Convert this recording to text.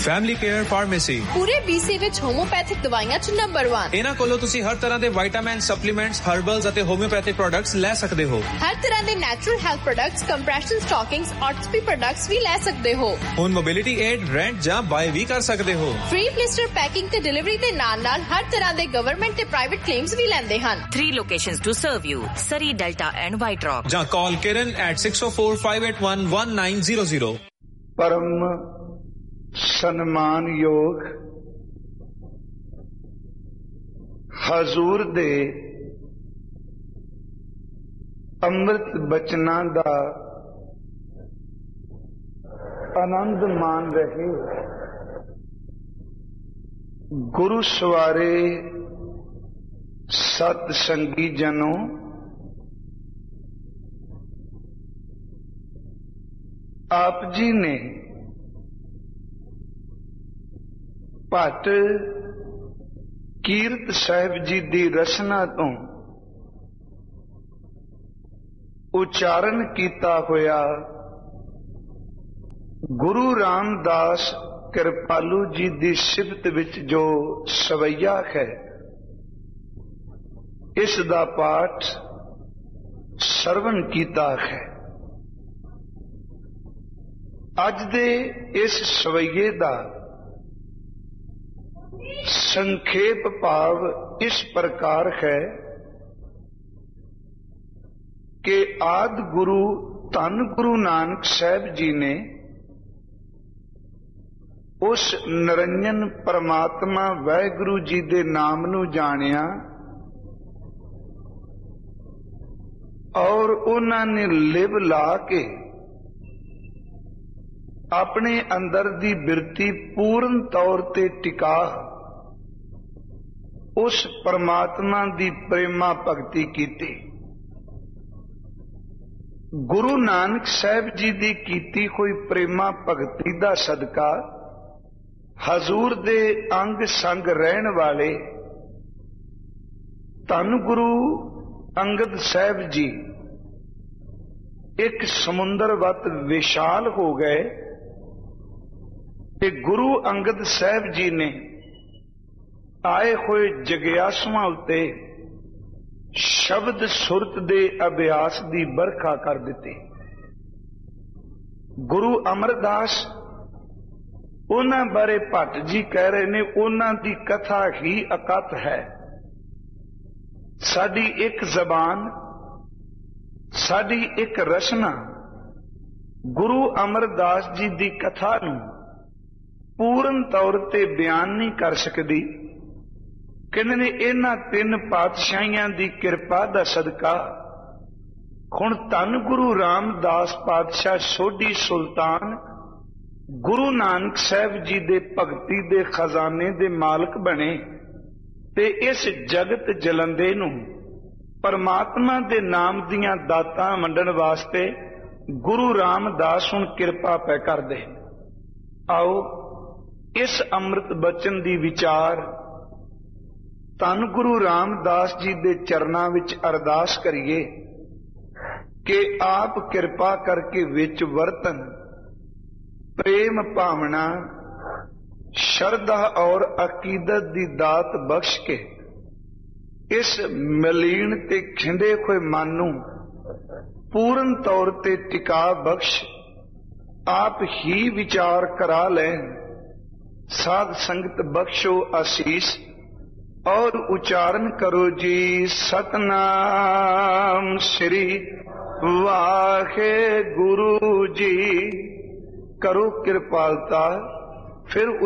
Family care pharmacy ਪੂਰੇ BC ਵਿੱਚ homeopathic ਦਵਾਈਆਂ 'ਚ ਨੰਬਰ 1। ਇਹਨਾਂ ਕੋਲੋਂ ਤੁਸੀਂ ਹਰ ਤਰ੍ਹਾਂ ਦੇ ਵਿਟਾਮਿਨ, ਸਪਲੀਮੈਂਟਸ, ਹਰਬਲਸ ਅਤੇ ਹੋਮਿਓਪੈਥਿਕ ਪ੍ਰੋਡਕਟਸ ਲੈ ਸਕਦੇ ਹੋ। ਹਰ ਤਰ੍ਹਾਂ ਦੇ natural health products, compression ਸਟਾਕਿੰਗਸ, ਆਰਥੋਪੀ products ਵੀ ਲੈ ਸਕਦੇ ਹੋ। ਹੁਣ ਮੋਬਿਲਿਟੀ ਏਡ, ਰੈਂਟ ਜਾਂ ਬਾਏ ਵੀ ਕਰ ਸਕਦੇ ਹੋ। ਫ੍ਰੀ ਬਲਿਸਟਰ ਪੈਕਿੰਗ ਤੇ ਡਿਲੀਵਰੀ ਦੇ ਨਾਲ-ਨਾਲ ਹਰ ਤਰ੍ਹਾਂ ਦੇ ਗਵਰਨਮੈਂਟ ਤੇ ਪ੍ਰਾਈਵੇਟ ਕਲੇਮਸ ਵੀ ਲੈਂਦੇ ਹਨ। 3 locations to serve you: Surrey, Delta and White Rock. ਜਾਂ ਕਾਲ ਕਿਰਨ at 604-581-1900। परम सन्मान योग हजूर दे अमृत बचना दा आनंद मान रहे गुरु सवारे सत संगी जनों, आप जी ने भट्ट कीरत साहिब जी दी रचना तो उच्चारण किया होया गुरु रामदास कृपालू जी दी सिफत विच जो सवैया है, इस दा पाठ सरवण किया है। अज दे इस सवैये दा संखेप भाव इस प्रकार है कि आदि गुरु धन गुरु नानक साहब जी ने उस निरंजन परमात्मा वाहिगुरु जी दे नाम नू जानिया और उन्होंने लिव ला के अपने अंदर दी बिरती पूर्ण तौर ते टिका उस परमात्मा दी प्रेमा भगती कीती। गुरु नानक साहब जी दी कीती हुई प्रेमा भगती दा सदका हजूर दे अंग संग रहन वाले धन गुरु अंगद साहब जी एक समुंदर वत विशाल हो गए कि गुरु अंगद साहब जी ने आए हुए जग्यासुआं उत्ते शब्द सुरत दे अभ्यास दी बरखा कर दी। गुरु अमरदास उन्हां बारे भट्ट जी कह रहे ने उन्हां दी कथा ही अकथ है। साडी एक जबान, साडी एक रचना गुरु अमरदास जी दी कथा नूं पूर्ण तौर ते बयान नहीं कर सकती। कहने ने इन्हां 3 पातशाहियां दी कृपा दा सदका हुण धन गुरु रामदास पातशाह सोढी सुल्तान गुरु नानक साहब जी दे भगती दे खजाने दे मालक बने ते इस जगत जलंदे नूं परमात्मा दे नाम दियां दातां वंडण वास्ते गुरु रामदास हुण कृपा पै करदे। आओ इस अमृत बचन दी विचार धन गुरु रामदास जी दे चरनां विच अरदास करिए कि आप कृपा करके विच वरतन प्रेम भावना श्रद्धा और अकीदत दी दात बख्श के इस मलीन ते खिंडे हुए मन नूं पूर्ण तौर ते टिका बख्श आप ही विचार करा लें। साध संगत बख्शो आशीष और उच्चारण करो जी सतनाम श्री वाहे गुरु जी। करो कृपालता फिर